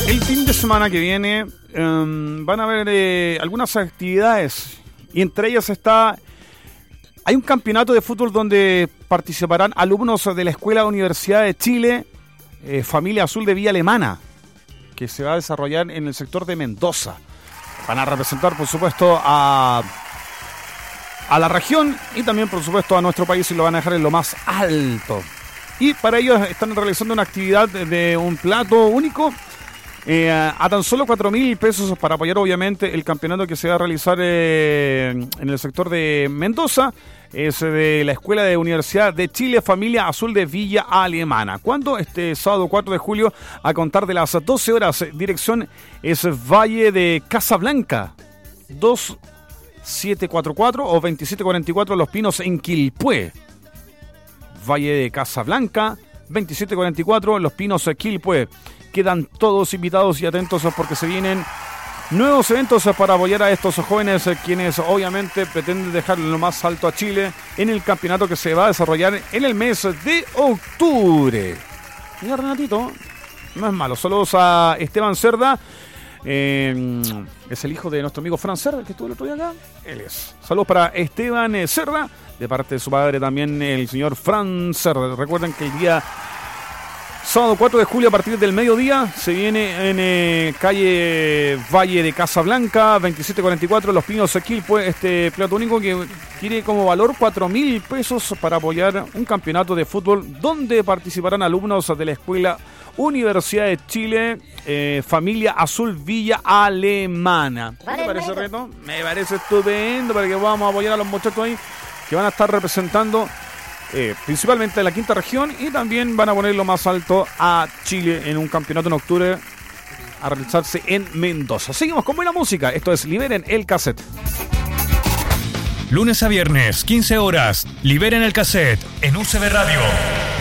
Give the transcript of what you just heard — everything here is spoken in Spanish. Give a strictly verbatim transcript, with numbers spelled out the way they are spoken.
El fin de semana que viene um, van a haber eh, algunas actividades y entre ellas está... Hay un campeonato de fútbol donde participarán alumnos de la Escuela Universidad de Chile, eh, Familia Azul de Villa Alemana, que se va a desarrollar en el sector de Mendoza. Van a representar, por supuesto, a, a la región y también, por supuesto, a nuestro país y lo van a dejar en lo más alto. Y para ello están realizando una actividad de un plato único eh, a tan solo cuatro mil pesos para apoyar, obviamente, el campeonato que se va a realizar eh, en el sector de Mendoza. Es de la Escuela de Universidad de Chile, Familia Azul de Villa Alemana. ¿Cuándo? Este sábado cuatro de julio, a contar de las doce horas. Dirección es Valle de Casablanca, dos siete cuatro cuatro o veintisiete cuarenta y cuatro Los Pinos en Quilpué. Valle de Casablanca, veintisiete cuarenta y cuatro Los Pinos en Quilpué. Quedan todos invitados y atentos porque se vienen nuevos eventos para apoyar a estos jóvenes, quienes obviamente pretenden dejar lo más alto a Chile en el campeonato que se va a desarrollar en el mes de octubre. Mira, Renatito, no es malo. Saludos a Esteban Cerda. Eh, es el hijo de nuestro amigo Fran Cerda, que estuvo el otro día acá. Él es. Saludos para Esteban Cerda, de parte de su padre también, el señor Fran Cerda. Recuerden que el día sábado cuatro de julio a partir del mediodía se viene en eh, calle Valle de Casablanca, veintisiete cuarenta y cuatro Los Pinos Quilpué, este plato único que tiene como valor cuatro mil pesos para apoyar un campeonato de fútbol donde participarán alumnos de la Escuela Universidad de Chile, eh, Familia Azul Villa Alemana. ¿Qué te parece, Reto? Me parece estupendo para que vamos a apoyar a los muchachos ahí que van a estar representando Eh, principalmente la quinta región y también van a ponerlo más alto a Chile en un campeonato en octubre a realizarse en Mendoza. Seguimos con buena música. Esto es Liberen el Cassette. Lunes a viernes, quince horas, Liberen el Cassette en U C B Radio.